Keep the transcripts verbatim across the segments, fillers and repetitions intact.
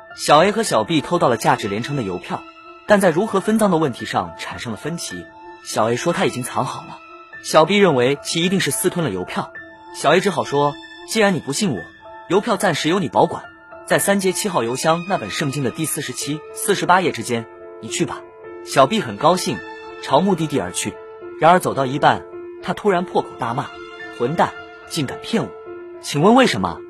小 A 和小 B 偷到了价值连城的邮票，但在如何分赃的问题上产生了分歧。小 A 说他已经藏好了，小 B 认为其一定是私吞了邮票。小 A 只好说，既然你不信我，邮票暂时由你保管，在三街七号邮箱那本圣经的第四十七、四十八页之间，你去吧。小 B 很高兴，朝目的地而去。然而走到一半，他突然破口大骂：混蛋，竟敢骗我！请问为什么？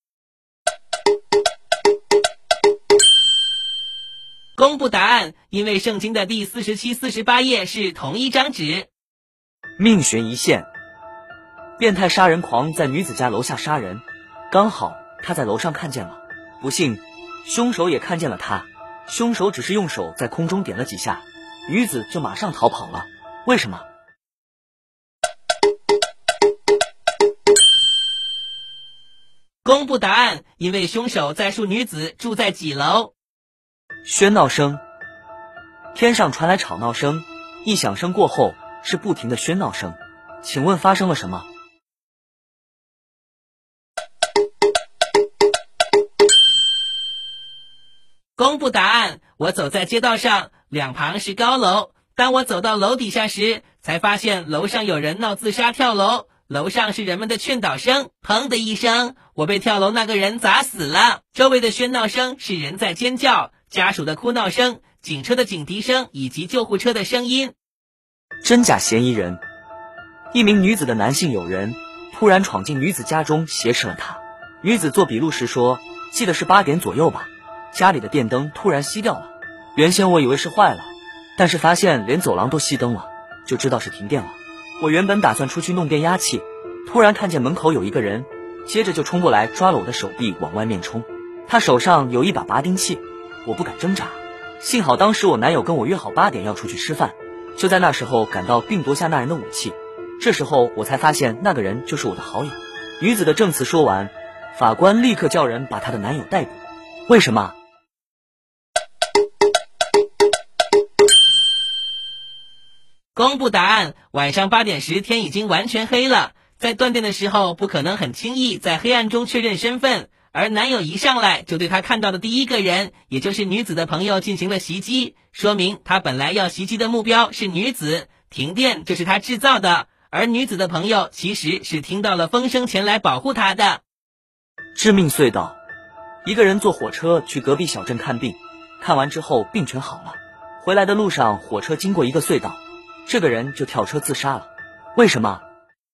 公布答案，因为圣经的第四十七、四十八页是同一张纸。 命悬一线，变态杀人狂在女子家楼下杀人，刚好他在楼上看见了，不幸凶手也看见了他。凶手只是用手在空中点了几下，女子就马上逃跑了。为什么？ 公布答案，因为凶手在述女子住在几楼。 喧闹声，天上传来吵闹声，一响声过后是不停的喧闹声，请问发生了什么？ 公布答案，我走在街道上，两旁是高楼，当我走到楼底下时，才发现楼上有人闹自杀跳楼，楼上是人们的劝导声，砰的一声，我被跳楼那个人砸死了。周围的喧闹声是人在尖叫，家属的哭闹声，警车的警笛声以及救护车的声音。 真假嫌疑人，一名女子的男性友人突然闯进女子家中挟持了她。女子做笔录时说，记得是八点左右吧，家里的电灯突然熄掉了，原先我以为是坏了，但是发现连走廊都熄灯了，就知道是停电了。我原本打算出去弄变压器，突然看见门口有一个人，接着就冲过来抓了我的手臂往外面冲，他手上有一把拔钉器，我不敢挣扎，幸好当时我男友跟我约好八点要出去吃饭，就在那时候赶到并夺下那人的武器，这时候我才发现那个人就是我的好友。女子的证词说完，法官立刻叫人把她的男友逮捕。为什么？ 公布答案，晚上八点时天已经完全黑了，在断电的时候不可能很轻易在黑暗中确认身份，而男友一上来就对他看到的第一个人，也就是女子的朋友进行了袭击，说明他本来要袭击的目标是女子，停电就是他制造的，而女子的朋友其实是听到了风声前来保护他的。 致命隧道，一个人坐火车去隔壁小镇看病，看完之后病全好了，回来的路上火车经过一个隧道，这个人就跳车自杀了。为什么？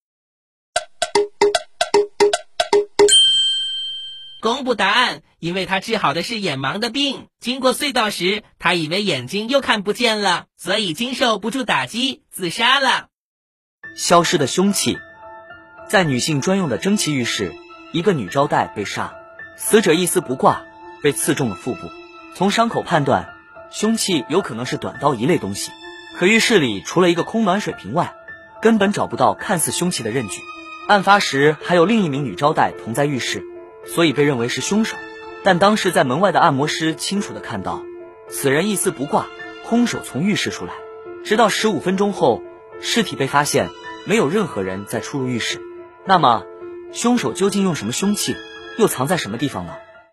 公布答案，因为他治好的是眼盲的病，经过隧道时他以为眼睛又看不见了，所以经受不住打击自杀了。 消失的凶器，在女性专用的蒸汽浴室，一个女招待被杀，死者一丝不挂，被刺中了腹部，从伤口判断，凶器有可能是短刀一类东西，可浴室里除了一个空暖水瓶外，根本找不到看似凶器的刃具。案发时还有另一名女招待同在浴室，所以被认为是凶手。但当时在门外的按摩师清楚地看到，此人一丝不挂，空手从浴室出来。直到十五分钟后，尸体被发现，没有任何人再出入浴室。那么，凶手究竟用什么凶器，又藏在什么地方呢？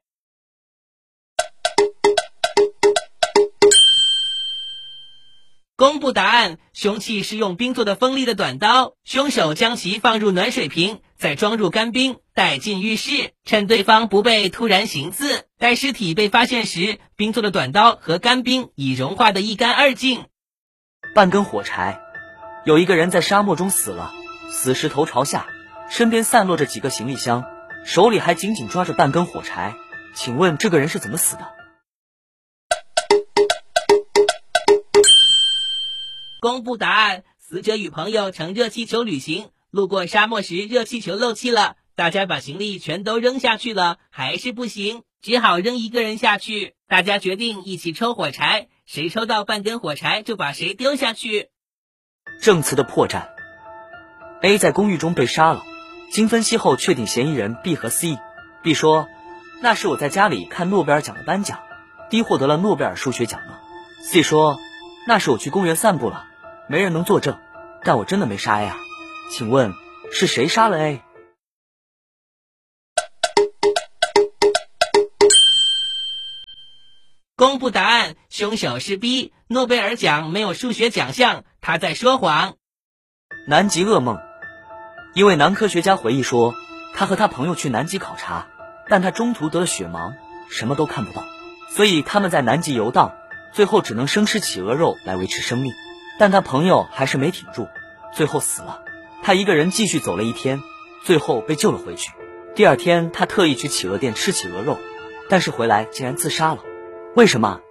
公布答案，凶器是用冰做的锋利的短刀，凶手将其放入暖水瓶，再装入干冰，带进浴室，趁对方不备突然行刺。待尸体被发现时，冰做的短刀和干冰已融化得一干二净。 半根火柴，有一个人在沙漠中死了，死时头朝下，身边散落着几个行李箱，手里还紧紧抓着半根火柴，请问这个人是怎么死的？ 公布答案，死者与朋友乘热气球旅行，路过沙漠时热气球漏气了，大家把行李全都扔下去了，还是不行，只好扔一个人下去。大家决定一起抽火柴，谁抽到半根火柴就把谁丢下去。 证词的破绽， A 在公寓中被杀了，经分析后确定嫌疑人 B 和 C。 B 说，那是我在家里看诺贝尔奖的颁奖， D 获得了诺贝尔数学奖了。 C 说，那是我去公园散步了，没人能作证，但我真的没杀 A 啊，请问是谁杀了 A？ 公布答案，凶手是 B， 诺贝尔奖没有数学奖项，他在说谎。 南极噩梦。一位男科学家回忆说，他和他朋友去南极考察，但他中途得了血盲，什么都看不到，所以他们在南极游荡，最后只能生吃企鹅肉来维持生命。但他朋友还是没挺住，最后死了。他一个人继续走了一天，最后被救了回去。第二天他特意去企鹅店吃企鹅肉，但是回来竟然自杀了。为什么？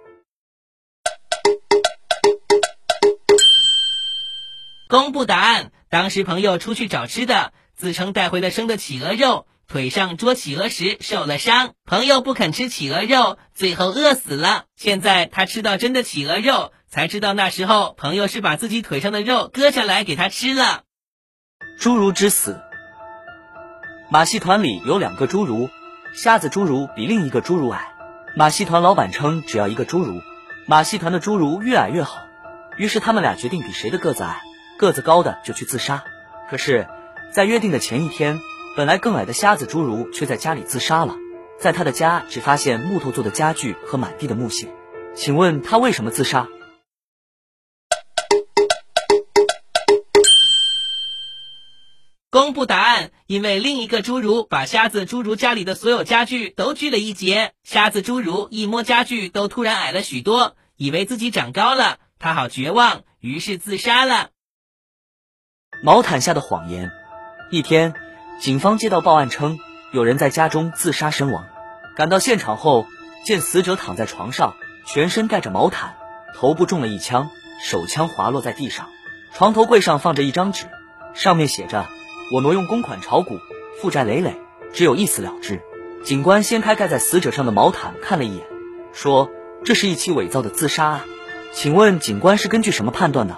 公布答案，当时朋友出去找吃的，自称带回了生的企鹅肉，腿上捉企鹅时受了伤，朋友不肯吃企鹅肉，最后饿死了。现在他吃到真的企鹅肉，才知道那时候朋友是把自己腿上的肉割下来给他吃了。 侏儒之死。马戏团里有两个侏儒，瞎子侏儒比另一个侏儒矮，马戏团老板称只要一个侏儒，马戏团的侏儒越矮越好，于是他们俩决定比谁的个子矮，个子高的就去自杀。可是在约定的前一天，本来更矮的瞎子侏儒却在家里自杀了，在他的家只发现木头做的家具和满地的木屑。请问他为什么自杀？ 公布答案，因为另一个侏儒把瞎子侏儒家里的所有家具都锯了一截，瞎子侏儒一摸家具都突然矮了许多，以为自己长高了，他好绝望，于是自杀了。 毛毯下的谎言。一天，警方接到报案称有人在家中自杀身亡，赶到现场后，见死者躺在床上，全身盖着毛毯，头部中了一枪，手枪滑落在地上。床头柜上放着一张纸，上面写着，我挪用公款炒股，负债累累，只有一死了之。警官掀开盖在死者上的毛毯看了一眼，说这是一起伪造的自杀案。请问警官是根据什么判断的？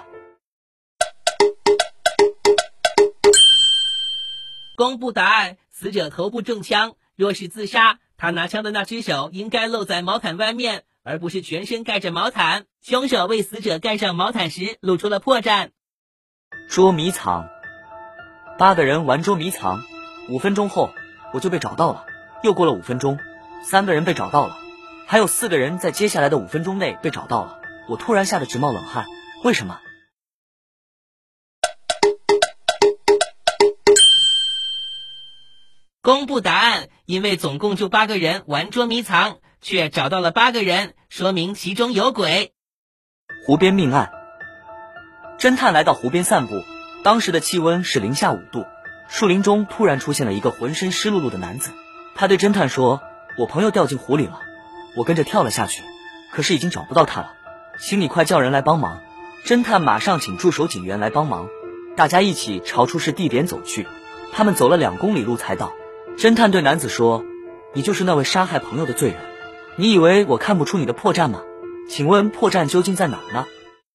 公布答案，死者头部中枪，若是自杀，他拿枪的那只手应该露在毛毯外面，而不是全身盖着毛毯。凶手为死者盖上毛毯时露出了破绽。 捉迷藏。八个人玩捉迷藏，五分钟后我就被找到了。又过了五分钟，三个人被找到了，还有四个人在接下来的五分钟内被找到了。我突然吓得直冒冷汗，为什么？ 公布答案，因为总共就八个人玩捉迷藏，却找到了八个人，说明其中有鬼。 湖边命案。侦探来到湖边散步，当时的气温是零下五度，树林中突然出现了一个浑身湿漉漉的男子。他对侦探说，我朋友掉进湖里了。我跟着跳了下去，可是已经找不到他了，请你快叫人来帮忙。侦探马上请驻守警员来帮忙，大家一起朝出事地点走去。他们走了两公里路才到。侦探对男子说，你就是那位杀害朋友的罪人，你以为我看不出你的破绽吗？请问破绽究竟在哪儿呢？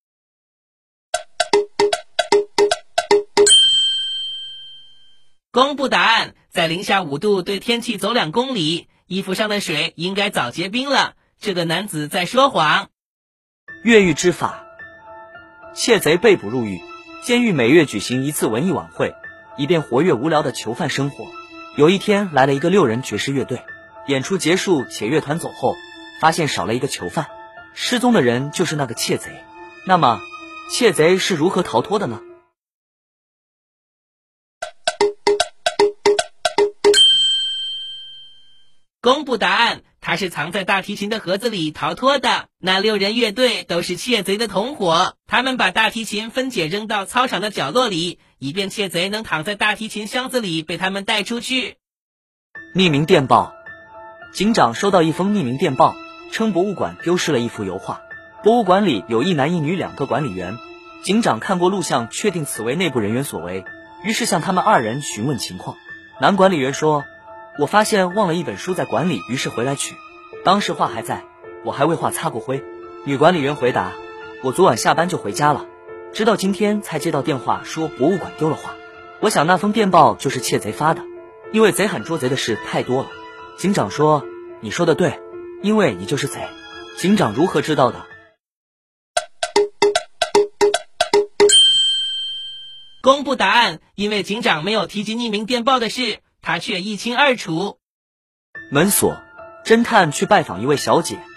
公布答案，在零下五度对天气走两公里，衣服上的水应该早结冰了，这个男子在说谎。 越狱之法。窃贼被捕入狱，监狱每月举行一次文艺晚会，以便活跃无聊的囚犯生活。有一天来了一个六人爵士乐队，演出结束且乐团走后，发现少了一个囚犯，失踪的人就是那个窃贼。那么窃贼是如何逃脱的呢？ 公布答案，他是藏在大提琴的盒子里逃脱的。那六人乐队都是窃贼的同伙，他们把大提琴分解扔到操场的角落里，以便窃贼能躺在大提琴箱子里被他们带出去。 匿名电报。警长收到一封匿名电报，称博物馆丢失了一幅油画，博物馆里有一男一女两个管理员。警长看过录像，确定此为内部人员所为，于是向他们二人询问情况。男管理员说，我发现忘了一本书在馆里，于是回来取，当时画还在，我还为画擦过灰。女管理员回答，我昨晚下班就回家了，直到今天才接到电话说博物馆丢了画。我想那封电报就是窃贼发的，因为贼喊捉贼的事太多了。警长说，你说的对，因为你就是贼。警长如何知道的？ 公布答案，因为警长没有提及匿名电报的事，他却一清二楚。 门锁。侦探去拜访一位小姐，